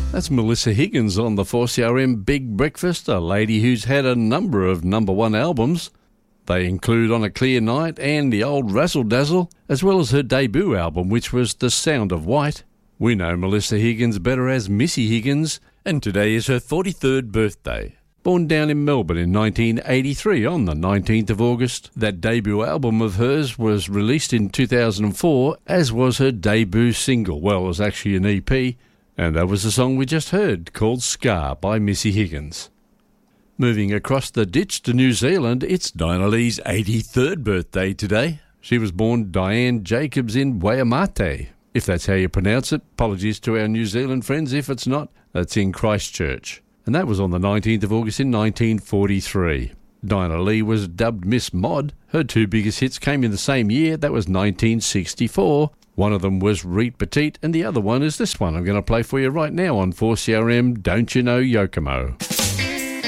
That's Melissa Higgins on the 4CRM Big Breakfast, a lady who's had a number of number one albums. They include On a Clear Night and The Old Razzle Dazzle, as well as her debut album, which was The Sound of White. We know Melissa Higgins better as Missy Higgins, and today is her 43rd birthday. Born down in Melbourne in 1983 on the 19th of August, that debut album of hers was released in 2004, as was her debut single. Well, it was actually an EP, and that was the song we just heard, called Scar by Missy Higgins. Moving across the ditch to New Zealand, it's Dinah Lee's 83rd birthday today. She was born Diane Jacobs in Waiamate, if that's how you pronounce it. Apologies to our New Zealand friends if it's not. That's in Christchurch. And that was on the 19th of August in 1943. Dinah Lee was dubbed Miss Mod. Her two biggest hits came in the same year. That was 1964. One of them was Reet Petite, and the other one is this one I'm going to play for you right now on 4CRM, Don't You Know Yokomo.